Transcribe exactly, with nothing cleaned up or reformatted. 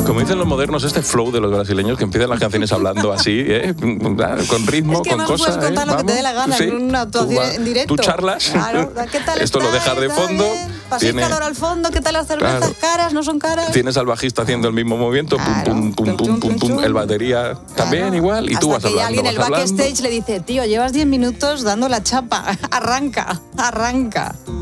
Como dicen los modernos, este flow de los brasileños que empiezan las canciones hablando así, ¿eh? Con ritmo, es que con cosas. Puedes contar ¿eh? lo que te dé la gana sí. en una actuación tú, en directo. Tú charlas. Claro. ¿Qué tal Esto lo dejas de fondo. Paséis tiene... calor al fondo. ¿Qué tal las cervezas? Claro. ¿Caras? ¿No son caras? Tienes al bajista haciendo el mismo movimiento, claro. pum, pum, pum, pum, pum, pum, el batería también claro. igual, y Hasta tú vas que hablando. alguien en el vas backstage hablando. le dice, tío, llevas diez minutos dando la chapa. Arranca, arranca.